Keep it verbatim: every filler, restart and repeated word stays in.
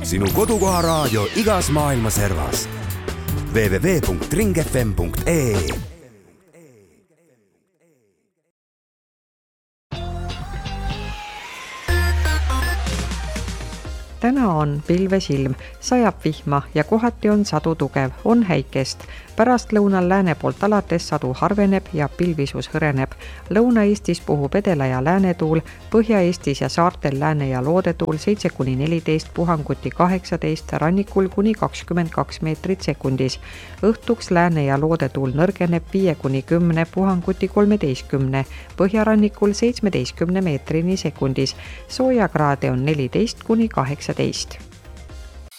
Sinu kodukoha raadio igas maailma servas. w w w punkt ring f m punkt e e Täna on pilvesilm, sajab vihma ja kohati on sadu tugev, on häikest. Pärast lõunal lääne poolt alates sadu harveneb ja pilvisus hõreneb. Lõuna-Eestis puhub edela- ja läänetuul, Põhja-Eestis ja saartel lääne- ja loodetuul seitse kuni neliteist, puhanguti kaheksateist, rannikul kuni kakskümmend kaks meetrit sekundis. Õhtuks lääne- ja loodetuul nõrgeneb viie kuni kümne, puhanguti kolmeteistkümne, põhjarannikul seitsmeteistkümne meetrini sekundis. Soojakraade on neliteist kuni kaheksateist.